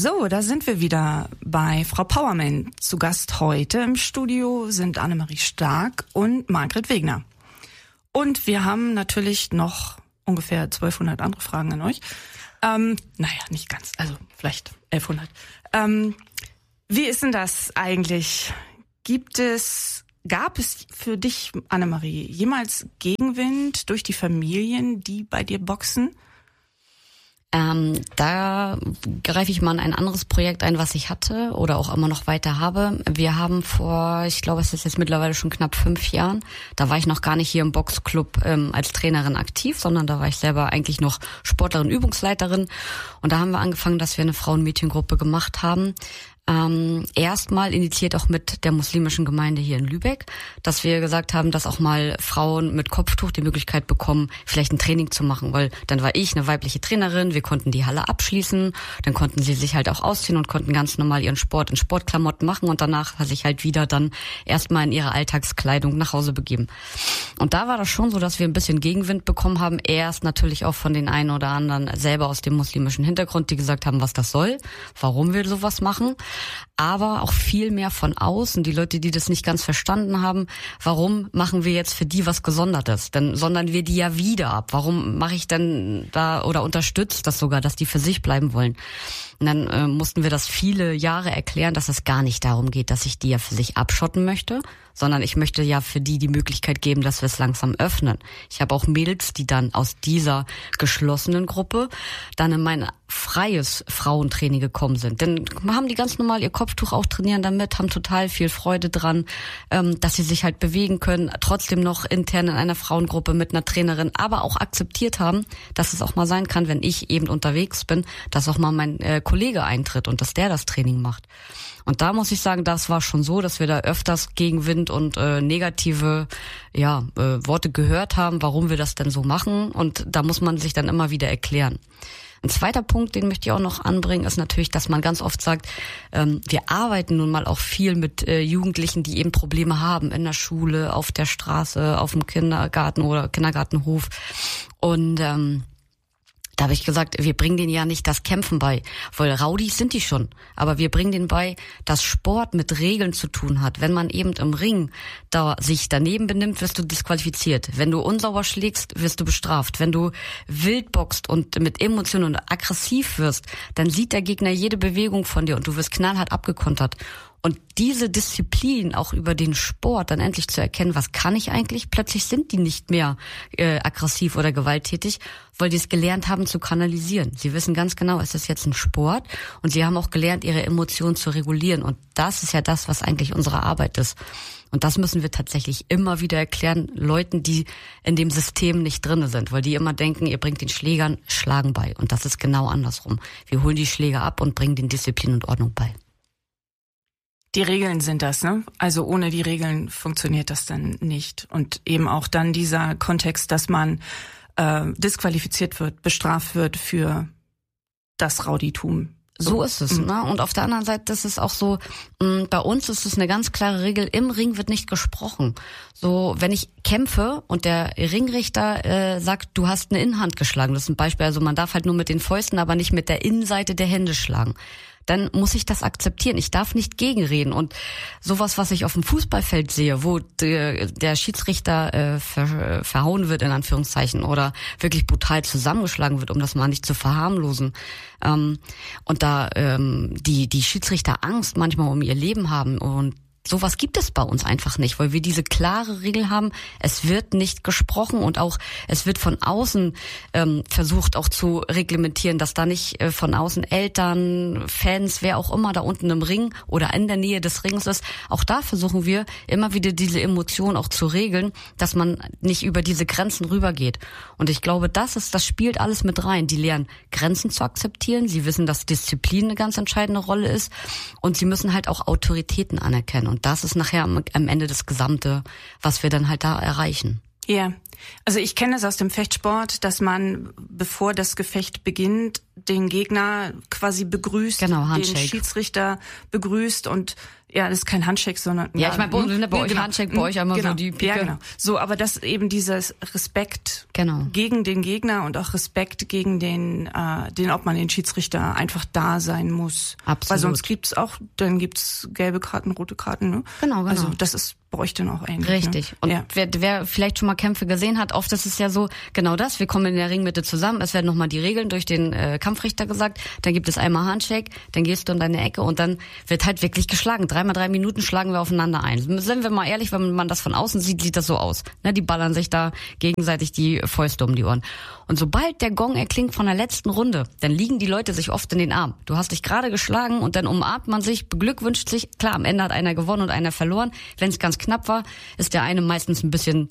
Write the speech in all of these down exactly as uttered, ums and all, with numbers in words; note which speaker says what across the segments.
Speaker 1: So, da sind wir wieder bei Frau Powerman. Zu Gast heute im Studio sind Annemarie Stark und Margret Wegner. Und wir haben natürlich noch ungefähr zwölfhundert andere Fragen an euch. Ähm, naja, nicht ganz, also vielleicht elfhundert. Ähm, wie ist denn das eigentlich? Gibt es, gab es für dich, Annemarie, jemals Gegenwind durch die Familien, die bei dir boxen?
Speaker 2: Ähm, da greife ich mal in ein anderes Projekt ein, was ich hatte oder auch immer noch weiter habe. Wir haben vor, ich glaube, es ist jetzt mittlerweile schon knapp fünf Jahren, da war ich noch gar nicht hier im Boxclub ähm, als Trainerin aktiv, sondern da war ich selber eigentlich noch Sportlerin, Übungsleiterin. Und da haben wir angefangen, dass wir eine Frauen-Mädchen-Gruppe gemacht haben. Ähm, erstmal initiiert auch mit der muslimischen Gemeinde hier in Lübeck, dass wir gesagt haben, dass auch mal Frauen mit Kopftuch die Möglichkeit bekommen, vielleicht ein Training zu machen, weil dann war ich eine weibliche Trainerin, wir konnten die Halle abschließen, dann konnten sie sich halt auch ausziehen und konnten ganz normal ihren Sport in Sportklamotten machen und danach hat sich halt wieder dann erstmal in ihre Alltagskleidung nach Hause begeben. Und da war das schon so, dass wir ein bisschen Gegenwind bekommen haben, erst natürlich auch von den einen oder anderen selber aus dem muslimischen Hintergrund, die gesagt haben, was das soll, warum wir sowas machen. Aber auch viel mehr von außen, die Leute, die das nicht ganz verstanden haben, warum machen wir jetzt für die was Gesondertes? Dann sondern wir die ja wieder ab. Warum mache ich denn da oder unterstütze das sogar, dass die für sich bleiben wollen? Und dann äh, mussten wir das viele Jahre erklären, dass es gar nicht darum geht, dass ich die ja für sich abschotten möchte, sondern ich möchte ja für die die Möglichkeit geben, dass wir es langsam öffnen. Ich habe auch Mädels, die dann aus dieser geschlossenen Gruppe dann in mein freies Frauentraining gekommen sind. Denn haben die ganz normal ihr Kopftuch auch trainieren damit, haben total viel Freude dran, ähm, dass sie sich halt bewegen können, trotzdem noch intern in einer Frauengruppe mit einer Trainerin, aber auch akzeptiert haben, dass es auch mal sein kann, wenn ich eben unterwegs bin, dass auch mal mein äh, Kollege eintritt und dass der das Training macht. Und da muss ich sagen, das war schon so, dass wir da öfters Gegenwind und äh, negative ja, äh, Worte gehört haben, warum wir das denn so machen. Und da muss man sich dann immer wieder erklären. Ein zweiter Punkt, den möchte ich auch noch anbringen, ist natürlich, dass man ganz oft sagt, ähm, wir arbeiten nun mal auch viel mit äh, Jugendlichen, die eben Probleme haben in der Schule, auf der Straße, auf dem Kindergarten oder Kindergartenhof. Und ähm, da habe ich gesagt, wir bringen denen ja nicht das Kämpfen bei, weil Rowdies sind die schon. Aber wir bringen denen bei, dass Sport mit Regeln zu tun hat. Wenn man eben im Ring da sich daneben benimmt, wirst du disqualifiziert. Wenn du unsauber schlägst, wirst du bestraft. Wenn du wild boxt und mit Emotionen und aggressiv wirst, dann sieht der Gegner jede Bewegung von dir und du wirst knallhart abgekontert. Und diese Disziplin auch über den Sport dann endlich zu erkennen, was kann ich eigentlich? Plötzlich sind die nicht mehr äh, aggressiv oder gewalttätig, weil die es gelernt haben zu kanalisieren. Sie wissen ganz genau, es ist jetzt ein Sport und sie haben auch gelernt, ihre Emotionen zu regulieren. Und das ist ja das, was eigentlich unsere Arbeit ist. Und das müssen wir tatsächlich immer wieder erklären, Leuten, die in dem System nicht drinne sind, weil die immer denken, ihr bringt den Schlägern Schlagen bei. Und das ist genau andersrum. Wir holen die Schläger ab und bringen den Disziplin und Ordnung bei.
Speaker 1: Die Regeln sind das, ne? Also ohne die Regeln funktioniert das dann nicht. Und eben auch dann dieser Kontext, dass man äh, disqualifiziert wird, bestraft wird für das Rowdytum.
Speaker 2: So, so ist es, mhm. ne? Und auf der anderen Seite, das ist auch so, mh, bei uns ist es eine ganz klare Regel, im Ring wird nicht gesprochen. So, wenn ich kämpfe und der Ringrichter äh, sagt, du hast eine Innenhand geschlagen, das ist ein Beispiel, also man darf halt nur mit den Fäusten, aber nicht mit der Innenseite der Hände schlagen. Dann muss ich das akzeptieren. Ich darf nicht gegenreden. Und sowas, was ich auf dem Fußballfeld sehe, wo der, der Schiedsrichter äh, ver, verhauen wird, in Anführungszeichen, oder wirklich brutal zusammengeschlagen wird, um das mal nicht zu verharmlosen. Ähm, und da ähm, die, die Schiedsrichter Angst manchmal um ihr Leben haben und sowas gibt es bei uns einfach nicht, weil wir diese klare Regel haben, es wird nicht gesprochen und auch es wird von außen ähm, versucht auch zu reglementieren, dass da nicht äh, von außen Eltern, Fans, wer auch immer da unten im Ring oder in der Nähe des Rings ist, auch da versuchen wir immer wieder diese Emotionen auch zu regeln, dass man nicht über diese Grenzen rübergeht. Und ich glaube, das ist, das spielt alles mit rein. Die lernen, Grenzen zu akzeptieren, sie wissen, dass Disziplin eine ganz entscheidende Rolle ist und sie müssen halt auch Autoritäten anerkennen. Und das ist nachher am, am Ende das Gesamte, was wir dann halt da erreichen.
Speaker 1: Ja, also ich kenne es aus dem Fechtsport, dass man, bevor das Gefecht beginnt, den Gegner quasi begrüßt,
Speaker 2: genau,
Speaker 1: den Schiedsrichter begrüßt und Ja, das ist kein Handshake, sondern...
Speaker 2: Ja, ich meine, bei,
Speaker 1: hm,
Speaker 2: bei euch
Speaker 1: genau,
Speaker 2: Handshake, bei euch einmal
Speaker 1: genau,
Speaker 2: so die Pike.
Speaker 1: Ja, genau. So, aber das eben dieses Respekt
Speaker 2: genau.
Speaker 1: gegen den Gegner und auch Respekt gegen den, äh, den, ob man den Schiedsrichter einfach da sein muss.
Speaker 2: Absolut.
Speaker 1: Weil sonst gibt's auch, dann gibt's gelbe Karten, rote Karten, ne?
Speaker 2: Genau, genau.
Speaker 1: Also das ist bei euch dann auch eigentlich.
Speaker 2: Richtig.
Speaker 1: Ne?
Speaker 2: Und
Speaker 1: ja.
Speaker 2: wer, wer vielleicht schon mal Kämpfe gesehen hat, oft ist es ja so, genau das, wir kommen in der Ringmitte zusammen, es werden nochmal die Regeln durch den äh, Kampfrichter gesagt, dann gibt es einmal Handshake, dann gehst du in deine Ecke und dann wird halt wirklich geschlagen. Dreimal drei Minuten schlagen wir aufeinander ein. Sind wir mal ehrlich, wenn man das von außen sieht, sieht das so aus. Ne, die ballern sich da gegenseitig die Fäuste um die Ohren. Und sobald der Gong erklingt von der letzten Runde, dann liegen die Leute sich oft in den Arm. Du hast dich gerade geschlagen und dann umarmt man sich, beglückwünscht sich. Klar, am Ende hat einer gewonnen und einer verloren. Wenn es ganz knapp war, ist der eine meistens ein bisschen,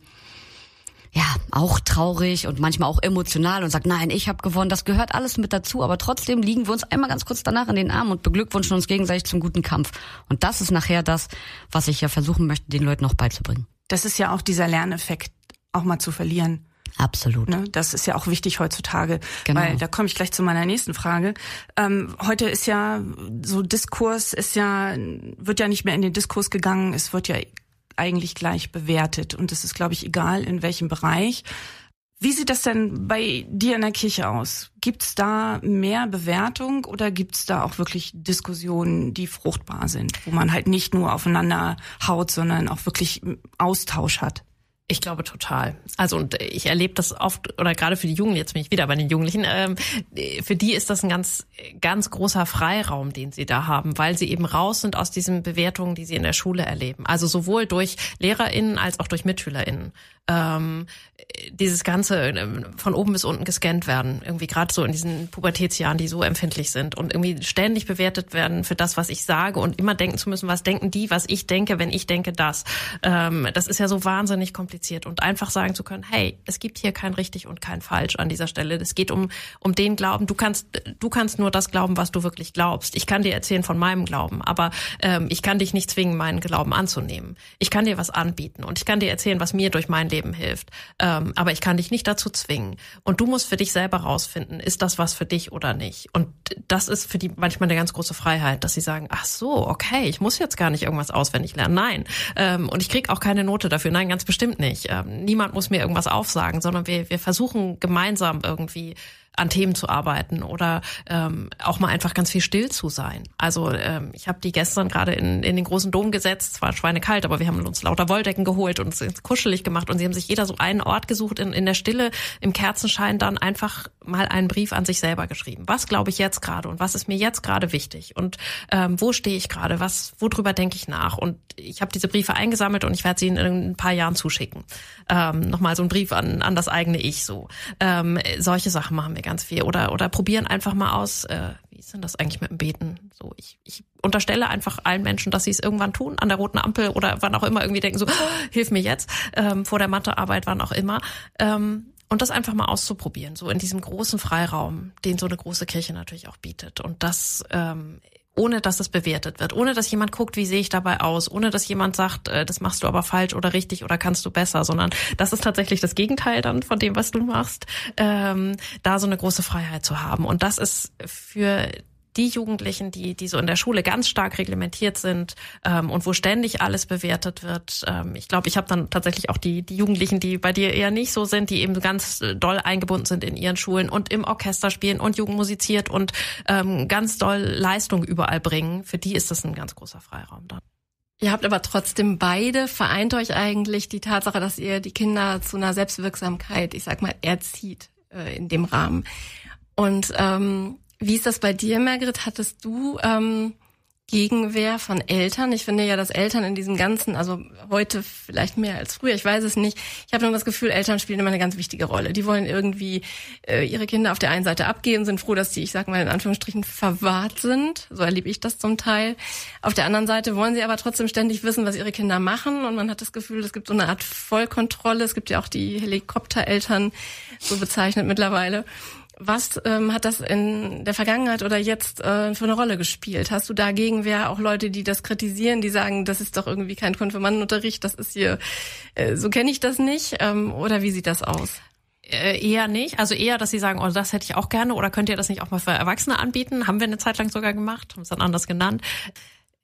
Speaker 2: ja, auch traurig und manchmal auch emotional und sagt, nein, ich habe gewonnen. Das gehört alles mit dazu, aber trotzdem liegen wir uns einmal ganz kurz danach in den Armen und beglückwünschen uns gegenseitig zum guten Kampf. Und das ist nachher das, was ich ja versuchen möchte, den Leuten noch beizubringen.
Speaker 1: Das ist ja auch dieser Lerneffekt, auch mal zu verlieren.
Speaker 2: Absolut.
Speaker 1: Ne, das ist ja auch wichtig heutzutage,
Speaker 2: genau.
Speaker 1: Weil da komme ich gleich zu meiner nächsten Frage. Ähm, heute ist ja so Diskurs, ist ja wird ja nicht mehr in den Diskurs gegangen, es wird ja eigentlich gleich bewertet und es ist, glaube ich, egal in welchem Bereich. Wie sieht das denn bei dir in der Kirche aus? Gibt's da mehr Bewertung oder gibt's da auch wirklich Diskussionen, die fruchtbar sind, wo man halt nicht nur aufeinander haut, sondern auch wirklich Austausch hat?
Speaker 3: Ich glaube total. Also und ich erlebe das oft, oder gerade für die Jungen, jetzt bin ich wieder bei den Jugendlichen, ähm, für die ist das ein ganz, ganz großer Freiraum, den sie da haben, weil sie eben raus sind aus diesen Bewertungen, die sie in der Schule erleben. Also sowohl durch LehrerInnen als auch durch MitschülerInnen. Ähm, dieses Ganze von oben bis unten gescannt werden, irgendwie gerade so in diesen Pubertätsjahren, die so empfindlich sind und irgendwie ständig bewertet werden für das, was ich sage und immer denken zu müssen, was denken die, was ich denke, wenn ich denke das. Ähm, das ist ja so wahnsinnig kompliziert und einfach sagen zu können, hey, es gibt hier kein richtig und kein falsch an dieser Stelle. Es geht um um den Glauben. Du kannst du kannst nur das glauben, was du wirklich glaubst. Ich kann dir erzählen von meinem Glauben, aber ähm, ich kann dich nicht zwingen, meinen Glauben anzunehmen. Ich kann dir was anbieten und ich kann dir erzählen, was mir durch mein Leben hilft. Ähm, aber ich kann dich nicht dazu zwingen. Und du musst für dich selber rausfinden, ist das was für dich oder nicht? Und das ist für die manchmal eine ganz große Freiheit, dass sie sagen, ach so, okay, ich muss jetzt gar nicht irgendwas auswendig lernen. Nein. Ähm, und ich krieg auch keine Note dafür. Nein, ganz bestimmt nicht. Ähm, niemand muss mir irgendwas aufsagen, sondern wir, wir versuchen gemeinsam irgendwie an Themen zu arbeiten oder ähm, auch mal einfach ganz viel still zu sein. Also ähm, ich habe die gestern gerade in, in den großen Dom gesetzt, zwar schweinekalt, aber wir haben uns lauter Wolldecken geholt und uns kuschelig gemacht und sie haben sich jeder so einen Ort gesucht in, in der Stille, im Kerzenschein dann einfach mal einen Brief an sich selber geschrieben. Was glaube ich jetzt gerade und was ist mir jetzt gerade wichtig und ähm, wo stehe ich gerade, was, worüber denke ich nach? Und ich habe diese Briefe eingesammelt und ich werde sie in ein paar Jahren zuschicken. Ähm, nochmal so ein Brief an, an das eigene Ich so. Ähm, solche Sachen machen wir ganz viel oder oder probieren einfach mal aus, äh, wie ist denn das eigentlich mit dem Beten? So, ich ich unterstelle einfach allen Menschen, dass sie es irgendwann tun, an der roten Ampel oder wann auch immer irgendwie denken so, oh, hilf mir jetzt, ähm, vor der Mathearbeit, wann auch immer. Ähm, und das einfach mal auszuprobieren, so in diesem großen Freiraum, den so eine große Kirche natürlich auch bietet. Und das ähm, ohne dass es bewertet wird, ohne dass jemand guckt, wie sehe ich dabei aus, ohne dass jemand sagt, äh, das machst du aber falsch oder richtig oder kannst du besser, sondern das ist tatsächlich das Gegenteil dann von dem, was du machst, ähm, da so eine große Freiheit zu haben. Und das ist für die Jugendlichen, die die so in der Schule ganz stark reglementiert sind ähm, und wo ständig alles bewertet wird. Ähm, ich glaube, ich habe dann tatsächlich auch die die Jugendlichen, die bei dir eher nicht so sind, die eben ganz doll eingebunden sind in ihren Schulen und im Orchester spielen und Jugend musiziert und ähm, ganz doll Leistung überall bringen. Für die ist das ein ganz großer Freiraum dann.
Speaker 4: Ihr habt aber trotzdem beide, vereint euch eigentlich die Tatsache, dass ihr die Kinder zu einer Selbstwirksamkeit, ich sag mal, erzieht äh, in dem Rahmen. Und ähm, wie ist das bei dir, Margret? Hattest du ähm, Gegenwehr von Eltern? Ich finde ja, dass Eltern in diesem Ganzen, also heute vielleicht mehr als früher, ich weiß es nicht, ich habe nur das Gefühl, Eltern spielen immer eine ganz wichtige Rolle. Die wollen irgendwie äh, ihre Kinder auf der einen Seite abgeben, sind froh, dass die, ich sag mal in Anführungsstrichen, verwahrt sind. So erlebe ich das zum Teil. Auf der anderen Seite wollen sie aber trotzdem ständig wissen, was ihre Kinder machen und man hat das Gefühl, es gibt so eine Art Vollkontrolle. Es gibt ja auch die Helikoptereltern, so bezeichnet mittlerweile. Was ähm, hat das in der Vergangenheit oder jetzt äh, für eine Rolle gespielt? Hast du da Gegenwehr, auch Leute, die das kritisieren, die sagen, das ist doch irgendwie kein Konfirmandenunterricht, das ist hier, äh, so kenne ich das nicht, ähm, oder wie sieht das aus?
Speaker 3: Äh, eher nicht, also eher, dass sie sagen, oh, das hätte ich auch gerne oder könnt ihr das nicht auch mal für Erwachsene anbieten? Haben wir eine Zeit lang sogar gemacht, haben es dann anders genannt.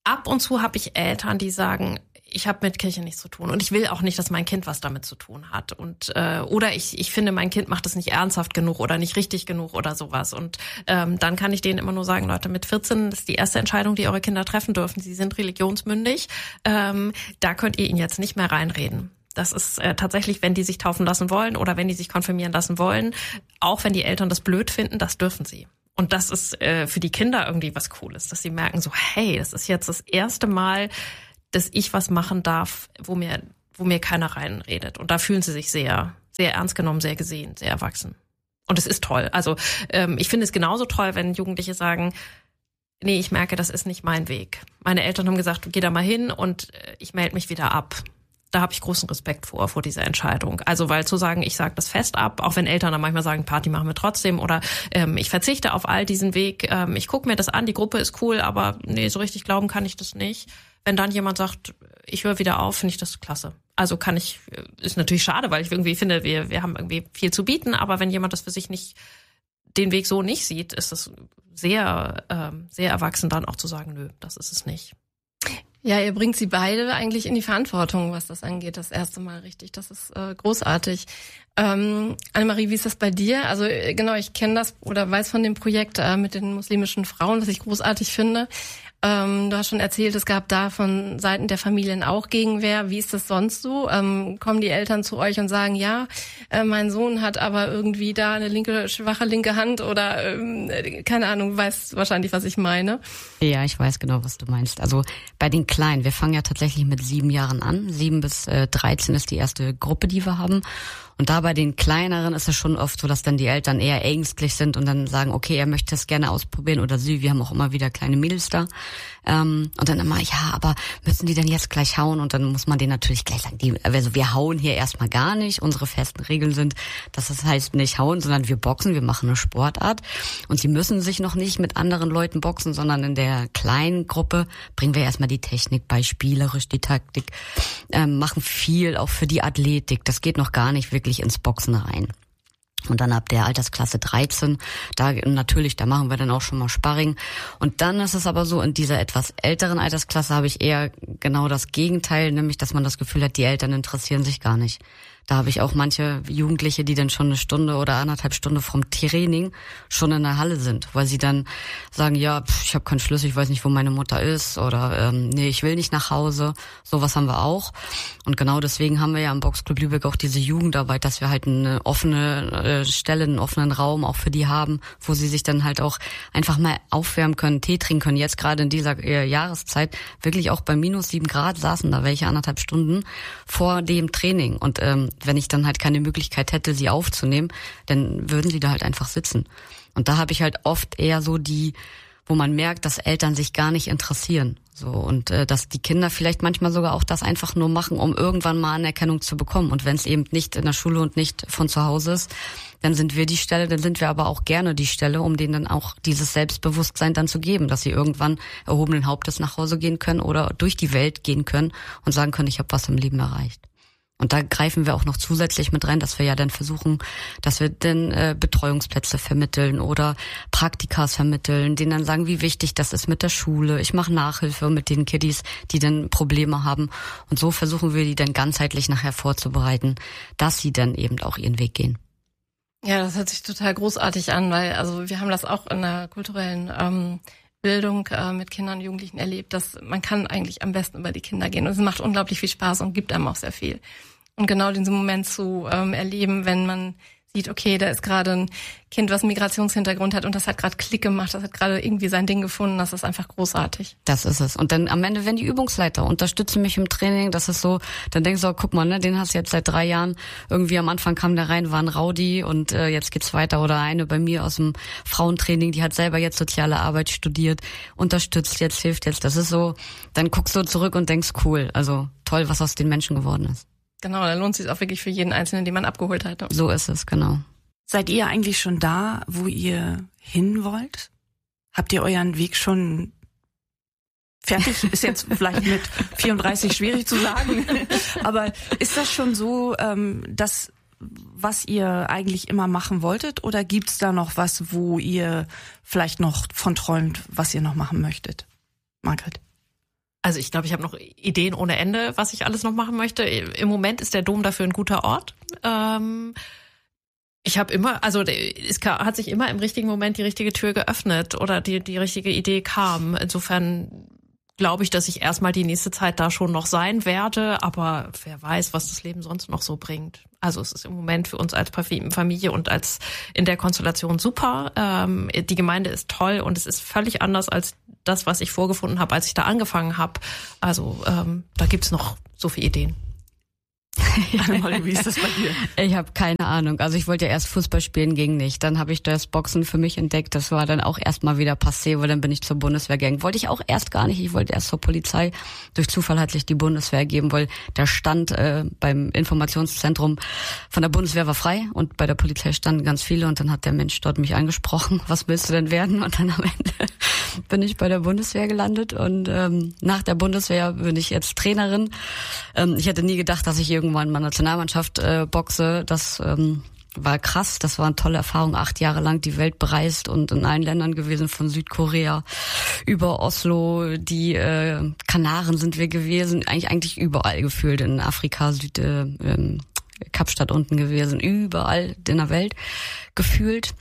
Speaker 3: ab und zu habe ich Eltern, die sagen, ich habe mit Kirche nichts zu tun und ich will auch nicht, dass mein Kind was damit zu tun hat. Und äh, oder ich ich finde, mein Kind macht es nicht ernsthaft genug oder nicht richtig genug oder sowas. Und ähm, dann kann ich denen immer nur sagen, Leute, mit vierzehn ist die erste Entscheidung, die eure Kinder treffen dürfen. Sie sind religionsmündig. Ähm, da könnt ihr ihnen jetzt nicht mehr reinreden. Das ist äh, tatsächlich, wenn die sich taufen lassen wollen oder wenn die sich konfirmieren lassen wollen, auch wenn die Eltern das blöd finden, das dürfen sie. Und das ist äh, für die Kinder irgendwie was Cooles, dass sie merken so, hey, das ist jetzt das erste Mal, dass ich was machen darf, wo mir, wo mir keiner reinredet. Und da fühlen sie sich sehr, sehr ernst genommen, sehr gesehen, sehr erwachsen. Und es ist toll. Also ähm, ich finde es genauso toll, wenn Jugendliche sagen, nee, ich merke, das ist nicht mein Weg. Meine Eltern haben gesagt, geh da mal hin und ich melde mich wieder ab. Da habe ich großen Respekt vor, vor dieser Entscheidung. Also weil zu sagen, ich sage das fest ab, auch wenn Eltern dann manchmal sagen, Party machen wir trotzdem oder ähm, ich verzichte auf all diesen Weg, ähm, ich gucke mir das an, die Gruppe ist cool, aber nee, so richtig glauben kann ich das nicht. Wenn dann jemand sagt, ich höre wieder auf, finde ich das klasse. Also kann ich, ist natürlich schade, weil ich irgendwie finde, wir wir haben irgendwie viel zu bieten, aber wenn jemand das für sich nicht, den Weg so nicht sieht, ist das sehr, ähm, sehr erwachsen dann auch zu sagen, nö, das ist es nicht.
Speaker 4: Ja, ihr bringt sie beide eigentlich in die Verantwortung, was das angeht, das erste Mal richtig. Das ist äh, großartig. Ähm, Annemarie, wie ist das bei dir? Also äh, genau, ich kenne das oder weiß von dem Projekt äh, mit den muslimischen Frauen, was ich großartig finde. Ähm, du hast schon erzählt, es gab da von Seiten der Familien auch Gegenwehr. Wie ist das sonst so? Ähm, kommen die Eltern zu euch und sagen, ja, äh, mein Sohn hat aber irgendwie da eine linke, schwache linke Hand oder ähm, keine Ahnung, du weißt wahrscheinlich, was ich meine.
Speaker 2: Ja, ich weiß genau, was du meinst. Also bei den Kleinen, wir fangen ja tatsächlich mit sieben Jahren an. Sieben bis äh, dreizehn ist die erste Gruppe, die wir haben. Und da bei den Kleineren ist es schon oft so, dass dann die Eltern eher ängstlich sind und dann sagen, okay, er möchte es gerne ausprobieren oder sie, wir haben auch immer wieder kleine Mädels da. Ähm, und dann immer, ja, aber müssen die denn jetzt gleich hauen? Und dann muss man denen natürlich gleich sagen, die, also wir hauen hier erstmal gar nicht. Unsere festen Regeln sind, dass das heißt nicht hauen, sondern wir boxen, wir machen eine Sportart. Und sie müssen sich noch nicht mit anderen Leuten boxen, sondern in der kleinen Gruppe bringen wir erstmal die Technik bei, spielerisch die Taktik, ähm, machen viel auch für die Athletik. Das geht noch gar nicht wirklich ins Boxen rein. Und dann ab der Altersklasse dreizehn, da natürlich, da machen wir dann auch schon mal Sparring. Und dann ist es aber so, in dieser etwas älteren Altersklasse habe ich eher genau das Gegenteil, nämlich, dass man das Gefühl hat, die Eltern interessieren sich gar nicht. Da habe ich auch manche Jugendliche, die dann schon eine Stunde oder anderthalb Stunde vom Training schon in der Halle sind, weil sie dann sagen, ja, pff, ich habe keinen Schlüssel, ich weiß nicht, wo meine Mutter ist oder ähm, nee, ich will nicht nach Hause. Sowas haben wir auch. Und genau deswegen haben wir ja im Boxclub Lübeck auch diese Jugendarbeit, dass wir halt eine offene äh, Stelle, einen offenen Raum auch für die haben, wo sie sich dann halt auch einfach mal aufwärmen können, Tee trinken können. Jetzt gerade in dieser äh, Jahreszeit wirklich auch bei minus sieben Grad saßen da welche anderthalb Stunden vor dem Training. Und ähm, wenn ich dann halt keine Möglichkeit hätte, sie aufzunehmen, dann würden sie da halt einfach sitzen. Und da habe ich halt oft eher so die, wo man merkt, dass Eltern sich gar nicht interessieren. So und äh, dass die Kinder vielleicht manchmal sogar auch das einfach nur machen, um irgendwann mal Anerkennung zu bekommen. Und wenn es eben nicht in der Schule und nicht von zu Hause ist, dann sind wir die Stelle, dann sind wir aber auch gerne die Stelle, um denen dann auch dieses Selbstbewusstsein dann zu geben, dass sie irgendwann erhobenen Hauptes nach Hause gehen können oder durch die Welt gehen können und sagen können, ich habe was im Leben erreicht. Und da greifen wir auch noch zusätzlich mit rein, dass wir ja dann versuchen, dass wir dann äh, Betreuungsplätze vermitteln oder Praktikas vermitteln, denen dann sagen, wie wichtig das ist mit der Schule. Ich mache Nachhilfe mit den Kiddies, die dann Probleme haben. Und so versuchen wir die dann ganzheitlich nachher vorzubereiten, dass sie dann eben auch ihren Weg gehen.
Speaker 4: Ja, das hört sich total großartig an, weil also wir haben das auch in der kulturellen ähm, Bildung äh, mit Kindern und Jugendlichen erlebt, dass man kann eigentlich am besten über die Kinder gehen. Und es macht unglaublich viel Spaß und gibt einem auch sehr viel. Und genau diesen Moment zu ähm, erleben, wenn man sieht, okay, da ist gerade ein Kind, was einen Migrationshintergrund hat und das hat gerade Klick gemacht, das hat gerade irgendwie sein Ding gefunden, das ist einfach großartig.
Speaker 2: Das ist es. Und dann am Ende, wenn die Übungsleiter unterstützen mich im Training, das ist so, dann denkst du, oh, guck mal, ne, den hast du jetzt seit drei Jahren, irgendwie am Anfang kam der rein, war ein Rowdy und äh, jetzt geht's weiter. Oder eine bei mir aus dem Frauentraining, die hat selber jetzt soziale Arbeit studiert, unterstützt jetzt, hilft jetzt. Das ist so, dann guckst du zurück und denkst, cool, also toll, was aus den Menschen geworden ist.
Speaker 4: Genau, da lohnt es sich auch wirklich für jeden Einzelnen, den man abgeholt hat.
Speaker 2: So ist es, genau.
Speaker 1: Seid ihr eigentlich schon da, wo ihr hin wollt? Habt ihr euren Weg schon fertig? Ist jetzt vielleicht mit vierunddreißig schwierig zu sagen, aber ist das schon so, dass was ihr eigentlich immer machen wolltet, oder gibt's da noch was, wo ihr vielleicht noch von träumt, was ihr noch machen möchtet? Margret?
Speaker 3: Also ich glaube, ich habe noch Ideen ohne Ende, was ich alles noch machen möchte. Im Moment ist der Dom dafür ein guter Ort. Ähm, ich habe immer, also es hat sich immer im richtigen Moment die richtige Tür geöffnet oder die die richtige Idee kam. Insofern glaube ich, dass ich erstmal die nächste Zeit da schon noch sein werde, aber wer weiß, was das Leben sonst noch so bringt. Also es ist im Moment für uns als Familie und als in der Konstellation super. Ähm, die Gemeinde ist toll und es ist völlig anders als das, was ich vorgefunden habe, als ich da angefangen habe. Also ähm, da gibt's noch so viele Ideen.
Speaker 1: Anne-Molly, wie ist das bei dir?
Speaker 2: Ich habe keine Ahnung. Also ich wollte ja erst Fußball spielen, ging nicht. Dann habe ich das Boxen für mich entdeckt. Das war dann auch erstmal wieder passé, weil dann bin ich zur Bundeswehr gegangen. Wollte ich auch erst gar nicht. Ich wollte erst zur Polizei. Durch Zufall hat sich die Bundeswehr ergeben, weil der Stand äh, beim Informationszentrum von der Bundeswehr war frei und bei der Polizei standen ganz viele und dann hat der Mensch dort mich angesprochen. Was willst du denn werden? Und dann am Ende bin ich bei der Bundeswehr gelandet und ähm, nach der Bundeswehr bin ich jetzt Trainerin. Ähm, ich hätte nie gedacht, dass ich irgendwann mal Nationalmannschaft äh, boxe. Das ähm, war krass, das war eine tolle Erfahrung. Acht Jahre lang die Welt bereist und in allen Ländern gewesen, von Südkorea über Oslo, die äh, Kanaren sind wir gewesen, eigentlich eigentlich überall gefühlt, in Afrika, Süd, äh, ähm, Kapstadt unten gewesen, überall in der Welt gefühlt.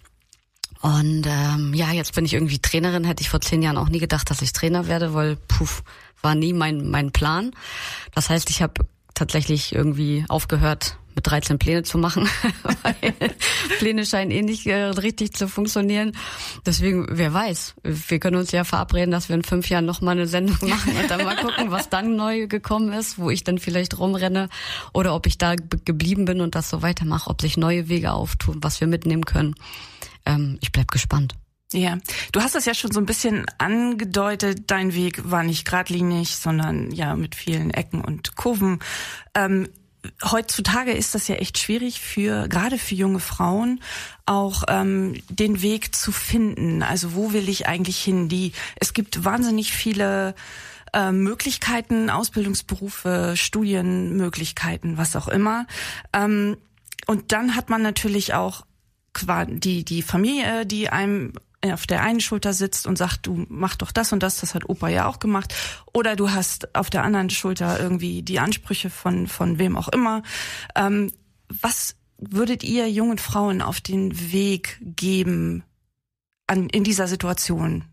Speaker 2: Und ähm, ja, jetzt bin ich irgendwie Trainerin. Hätte ich vor zehn Jahren auch nie gedacht, dass ich Trainer werde, weil puff, war nie mein mein Plan. Das heißt, ich habe tatsächlich irgendwie aufgehört, mit dreizehn Pläne zu machen, weil Pläne scheinen eh nicht äh, richtig zu funktionieren. Deswegen, wer weiß, wir können uns ja verabreden, dass wir in fünf Jahren nochmal eine Sendung machen und dann mal gucken, was dann neu gekommen ist, wo ich dann vielleicht rumrenne oder ob ich da b- geblieben bin und das so weitermache, ob sich neue Wege auftun, was wir mitnehmen können. Ähm, ich bleib gespannt.
Speaker 1: Ja, du hast das ja schon so ein bisschen angedeutet, dein Weg war nicht geradlinig, sondern ja mit vielen Ecken und Kurven. Ähm, heutzutage ist das ja echt schwierig für, gerade für junge Frauen, auch ähm, den Weg zu finden. Also wo will ich eigentlich hin? Die, es gibt wahnsinnig viele äh, Möglichkeiten, Ausbildungsberufe, Studienmöglichkeiten, was auch immer. Ähm, und dann hat man natürlich auch die die Familie, die einem auf der einen Schulter sitzt und sagt, du mach doch das und das, das hat Opa ja auch gemacht. Oder du hast auf der anderen Schulter irgendwie die Ansprüche von von wem auch immer. Ähm, was würdet ihr jungen Frauen auf den Weg geben an in dieser Situation?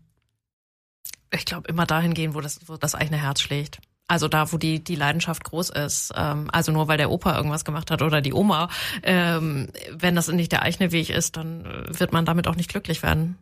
Speaker 3: Ich glaube, immer dahin gehen, wo das, wo das eigene Herz schlägt. Also da, wo die die Leidenschaft groß ist. Ähm, also nur weil der Opa irgendwas gemacht hat oder die Oma. Ähm, wenn das nicht der eigene Weg ist, dann wird man damit auch nicht glücklich werden.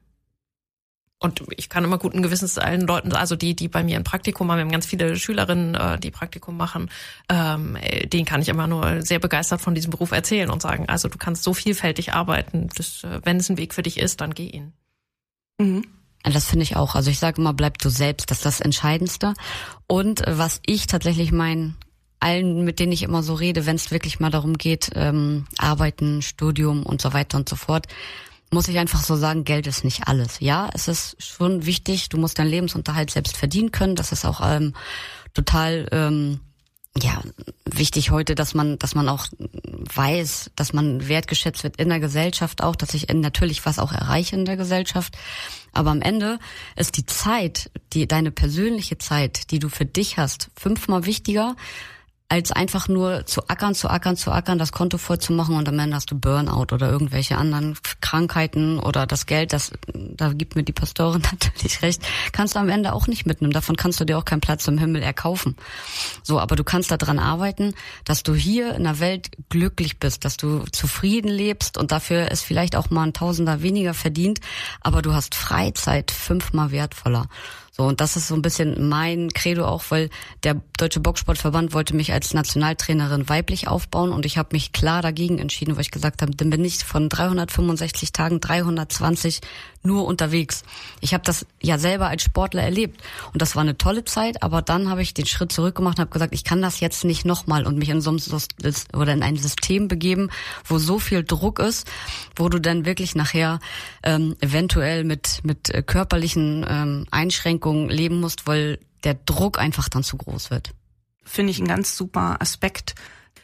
Speaker 3: Und ich kann immer guten Gewissens allen Leuten, also die, die bei mir ein Praktikum haben, wir haben ganz viele Schülerinnen, äh, die Praktikum machen, ähm, denen kann ich immer nur sehr begeistert von diesem Beruf erzählen und sagen, also du kannst so vielfältig arbeiten, dass, wenn es ein Weg für dich ist, dann geh ihn.
Speaker 1: Mhm.
Speaker 2: Das finde ich auch. Also ich sage immer, bleib du selbst, das ist das Entscheidendste. Und was ich tatsächlich meinen, allen, mit denen ich immer so rede, wenn es wirklich mal darum geht, ähm, Arbeiten, Studium und so weiter und so fort, muss ich einfach so sagen, Geld ist nicht alles. Ja, es ist schon wichtig, du musst deinen Lebensunterhalt selbst verdienen können. Das ist auch ähm, total ähm, ja wichtig heute, dass man dass man auch weiß, dass man wertgeschätzt wird in der Gesellschaft auch, dass ich natürlich was auch erreiche in der Gesellschaft. Aber am Ende ist die Zeit, die deine persönliche Zeit, die du für dich hast, fünfmal wichtiger, als einfach nur zu ackern, zu ackern, zu ackern, das Konto voll zu machen und am Ende hast du Burnout oder irgendwelche anderen Krankheiten oder das Geld, das, da gibt mir die Pastorin natürlich recht, kannst du am Ende auch nicht mitnehmen. Davon kannst du dir auch keinen Platz im Himmel erkaufen. So, aber du kannst daran arbeiten, dass du hier in der Welt glücklich bist, dass du zufrieden lebst und dafür ist vielleicht auch mal ein Tausender weniger verdient, aber du hast Freizeit fünfmal wertvoller. So, und das ist so ein bisschen mein Credo auch, weil der Deutsche Boxsportverband wollte mich als Nationaltrainerin weiblich aufbauen und ich habe mich klar dagegen entschieden, weil ich gesagt habe, dann bin ich von dreihundertfünfundsechzig Tagen dreihundertzwanzig nur unterwegs. Ich habe das ja selber als Sportler erlebt und das war eine tolle Zeit, aber dann habe ich den Schritt zurück gemacht und habe gesagt, ich kann das jetzt nicht nochmal und mich in so ein oder in ein System begeben, wo so viel Druck ist, wo du dann wirklich nachher ähm, eventuell mit mit körperlichen ähm, Einschränkungen leben musst, weil der Druck einfach dann zu groß wird.
Speaker 1: Finde ich ein ganz super Aspekt.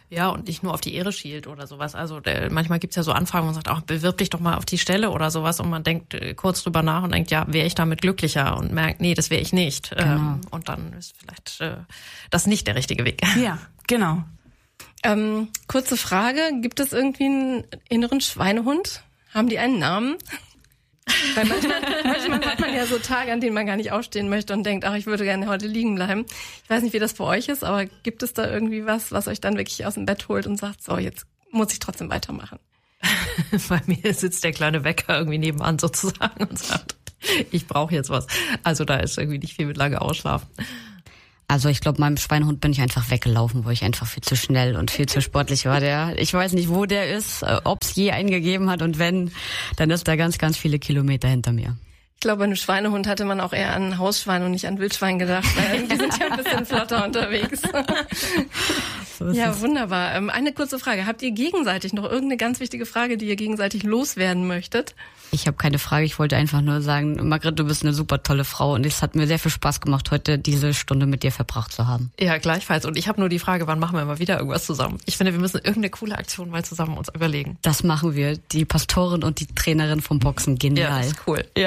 Speaker 3: Ja, und nicht nur auf die Ehre schielt oder sowas. Also der, manchmal gibt's ja so Anfragen, wo man sagt, ach, bewirb dich doch mal auf die Stelle oder sowas. Und man denkt äh, kurz drüber nach und denkt, ja, wäre ich damit glücklicher? Und merkt, nee, das wäre ich nicht. Genau. Ähm, und dann ist vielleicht äh, das nicht der richtige Weg.
Speaker 1: Ja, genau.
Speaker 4: Ähm, kurze Frage, gibt es irgendwie einen inneren Schweinehund? Haben die einen Namen? Weil manchmal, manchmal hat man ja so Tage, an denen man gar nicht aufstehen möchte und denkt, ach, ich würde gerne heute liegen bleiben. Ich weiß nicht, wie das bei euch ist, aber gibt es da irgendwie was, was euch dann wirklich aus dem Bett holt und sagt, so, jetzt muss ich trotzdem weitermachen?
Speaker 3: Bei mir sitzt der kleine Wecker irgendwie nebenan sozusagen und sagt, ich brauche jetzt was. Also da ist irgendwie nicht viel mit lange ausschlafen.
Speaker 2: Also ich glaube, meinem Schweinehund bin ich einfach weggelaufen, wo ich einfach viel zu schnell und viel zu sportlich war. Der, ich weiß nicht, wo der ist, ob es je einen gegeben hat und wenn, dann ist da ganz, ganz viele Kilometer hinter mir.
Speaker 4: Ich glaube, bei einem Schweinehund hatte man auch eher an Hausschwein und nicht an Wildschwein gedacht, weil die sind ja ein bisschen flotter unterwegs. So ja, es. Wunderbar. Eine kurze Frage. Habt ihr gegenseitig noch irgendeine ganz wichtige Frage, die ihr gegenseitig loswerden möchtet?
Speaker 2: Ich habe keine Frage. Ich wollte einfach nur sagen, Margret, du bist eine super tolle Frau und es hat mir sehr viel Spaß gemacht, heute diese Stunde mit dir verbracht zu haben.
Speaker 3: Ja, gleichfalls. Und ich habe nur die Frage, wann machen wir mal wieder irgendwas zusammen? Ich finde, wir müssen irgendeine coole Aktion mal zusammen uns überlegen.
Speaker 2: Das machen wir. Die Pastorin und die Trainerin vom Boxen. Genial.
Speaker 3: Ja, das ist cool.
Speaker 2: Ja.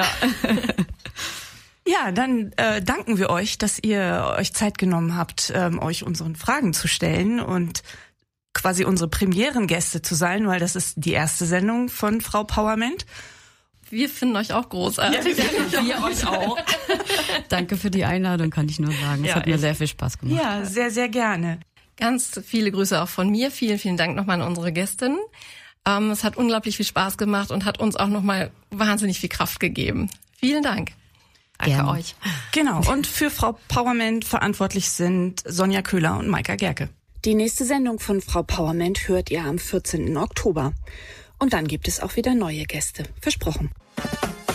Speaker 1: Ja, dann äh, danken wir euch, dass ihr euch Zeit genommen habt, ähm, euch unseren Fragen zu stellen und quasi unsere Premierengäste zu sein, weil das ist die erste Sendung von Frau Powerment.
Speaker 4: Wir finden euch auch großartig.
Speaker 1: Ja, wir euch auch.
Speaker 2: Danke für die Einladung, kann ich nur sagen. Es
Speaker 3: ja,
Speaker 2: hat mir sehr viel Spaß gemacht.
Speaker 1: Ja, sehr, sehr gerne.
Speaker 4: Ganz viele Grüße auch von mir. Vielen, vielen Dank nochmal an unsere Gästin. Ähm, es hat unglaublich viel Spaß gemacht und hat uns auch nochmal wahnsinnig viel Kraft gegeben. Vielen Dank.
Speaker 3: Danke
Speaker 2: Gerne.
Speaker 3: euch.
Speaker 1: Genau. Und für Frau Powerment verantwortlich sind Sonja Köhler und Maika Gerke.
Speaker 5: Die nächste Sendung von Frau Powerment hört ihr am vierzehnten Oktober. Und dann gibt es auch wieder neue Gäste. Versprochen.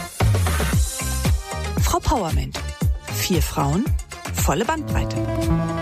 Speaker 5: Frau Powerment. Vier Frauen, volle Bandbreite.